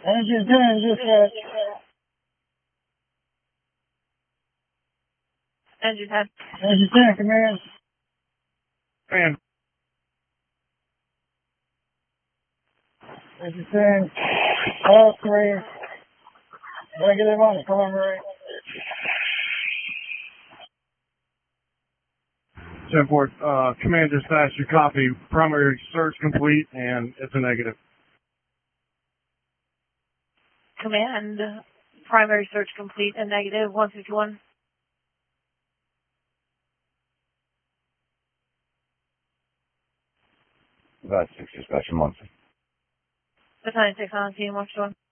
Engine 10, dispatch. Engine 10. Engine 10, command. Command. Engine 10, call Marine. Negative on the call Marine. 10-4, command dispatch, you copy. Primary search complete, and it's a negative. Command, primary search complete and negative, 151. About 6 dispatch, Muncie. Battalion 6 on team, watch 1.